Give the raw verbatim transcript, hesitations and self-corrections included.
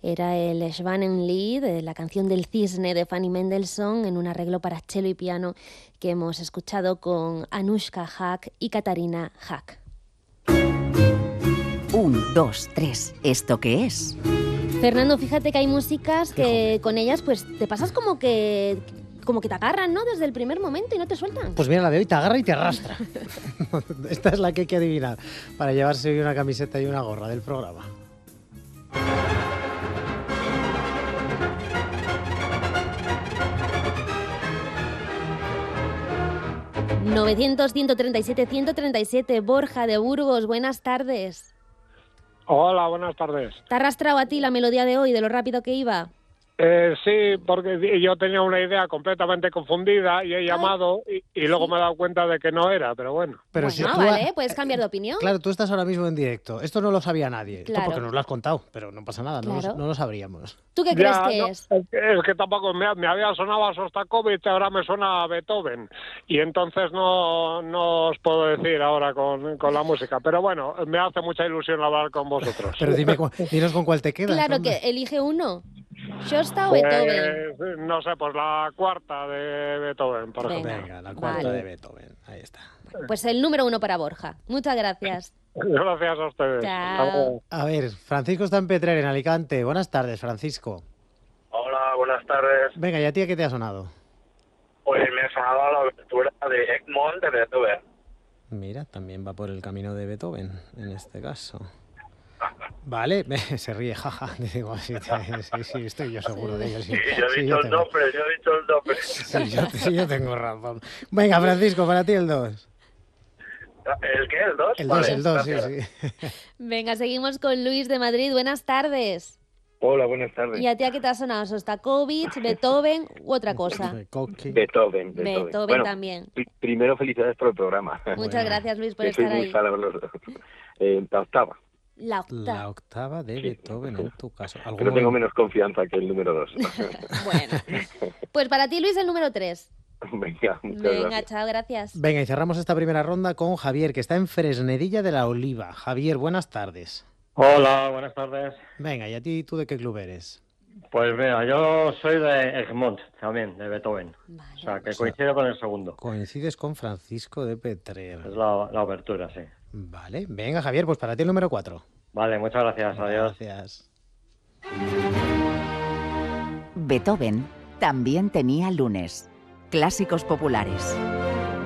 Era el Schwanenlied, de la canción del cisne de Fanny Mendelssohn, en un arreglo para cello y piano que hemos escuchado con Anushka Hack y Katarina Hack. Un, dos, tres. ¿Esto qué es? Fernando, fíjate que hay músicas que con ellas pues te pasas como que como que te agarran, ¿no? Desde el primer momento y no te sueltan. Pues mira, la de hoy te agarra y te arrastra. Esta es la que hay que adivinar para llevarse hoy una camiseta y una gorra del programa. novecientos, ciento treinta y siete, ciento treinta y siete. Borja de Burgos, buenas tardes. Hola, buenas tardes. ¿Te ha arrastrado a ti la melodía de hoy, de lo rápido que iba? Eh, sí, porque yo tenía una idea completamente confundida y he llamado y, y luego me he dado cuenta de que no era, pero bueno. Pero Bueno, si tú vale, ha- puedes cambiar de opinión. Claro, tú estás ahora mismo en directo. Esto no lo sabía nadie. Claro. Esto porque nos lo has contado, pero no pasa nada, no, Claro. lo, no lo sabríamos. ¿Tú qué Ya, crees que no, es? es que, es que tampoco me, me había sonado a Sostakovich, ahora me suena a Beethoven y entonces no, no os puedo decir ahora con, con la música, pero bueno, me hace mucha ilusión hablar con vosotros. Pero dime, cu- dinos con cuál te quedas. Claro, hombre. que elige uno. ¿Shosta o Pues, Beethoven? no sé, pues la cuarta de Beethoven, por ejemplo. Venga, la cuarta Vale. de Beethoven. Ahí está. Pues el número uno para Borja. Muchas gracias. Gracias a ustedes. Chao. Hasta luego. A ver, Francisco está en Petrer, en Alicante. Buenas tardes, Francisco. Hola, buenas tardes. Venga, ¿y a ti a qué te ha sonado? Pues me sonaba la abertura de Egmont de Beethoven. Mira, también va por el camino de Beethoven, en este caso. Vale, se ríe, jaja. Digo, sí, sí, sí, estoy yo seguro de ello. Sí, Sí, yo he sí, dicho el tengo, nombre, yo he dicho el nombre. sí, yo, sí, yo tengo razón. Venga, Francisco, para ti el dos. ¿El qué? ¿El dos? El dos, Vale, el dos, sí, gracias. sí. Venga, seguimos con Luis de Madrid. Buenas tardes. Hola, buenas tardes. ¿Y a ti a qué te ha sonado? ¿Sostakovich, Beethoven u otra cosa? Coqui. Beethoven. Beethoven, Beethoven Bueno, también. pri- primero felicidades por el programa. Muchas gracias, Luis, por Que soy estar muy ahí. fan de verlos. Eh, la octava, La octava. La octava de Sí. Beethoven, en tu caso. ¿Algún pero tengo momento- menos confianza que el número dos. Bueno. Pues para ti, Luis, el número tres. Venga, muchas Venga, gracias. chao, gracias. Venga, y cerramos esta primera ronda con Javier, que está en Fresnedilla de la Oliva. Javier, buenas tardes. Hola, buenas tardes. Venga, ¿y a ti tú de qué club eres? Pues mira, yo soy de Egmont, también, de Beethoven. Vale. O sea, que coincide con el segundo. Coincides con Francisco de Petrer. Es la, la abertura, sí. Vale, venga, Javier, pues para ti el número cuatro. Vale, muchas gracias. Adiós. Gracias. Beethoven también tenía lunes. Clásicos populares.